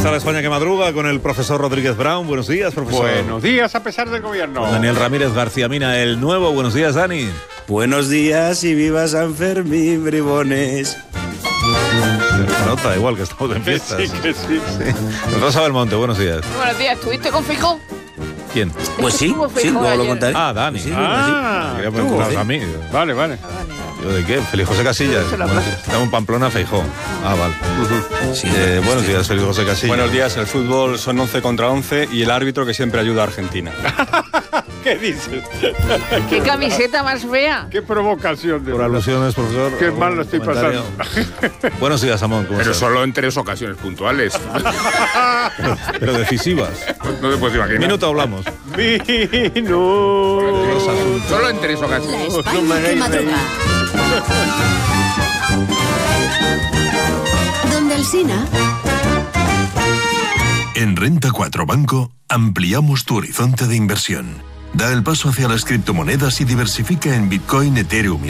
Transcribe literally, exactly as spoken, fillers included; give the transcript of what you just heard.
está la España que madruga con el profesor Rodríguez Brown. Buenos días, profesor. Buenos días, a pesar del gobierno. Con Daniel Ramírez García Mina, el nuevo. Buenos días, Dani. Buenos días y viva San Fermín, bribones. Se nota igual que estamos en fiestas. Sí, que sí. sí. Rosa Belmonte, buenos días. Buenos días, ¿estuviste con Feijóo? ¿Quién? Pues sí, sí, luego lo contaré. Ah, Dani. Sí, Ah, Quería tú, preguntar sí. a mí. Vale, vale. ¿Yo de qué? Feliz José Casillas. Estamos en Pamplona, Feijóo. Ah, vale. Sí, Eh, buenos días, Feliz José Casillas. Buenos días, el fútbol son once contra once y el árbitro que siempre ayuda a Argentina. ¿Qué dices? ¿Qué camiseta más fea? Qué provocación. De Por verdad. alusiones, profesor. Qué mal lo estoy Comentario. Buenos días, Amón. ¿Cómo Pero estás? solo en tres ocasiones puntuales. Pero, pero decisivas. No te puedes imaginar. Minuto hablamos. Vino. Los asuntos. Solo en tres La ocasiones. España que madruga. Donde Alsina. En Renta cuatro Banco ampliamos tu horizonte de inversión. Da el paso hacia las criptomonedas y diversifica en Bitcoin, Ethereum y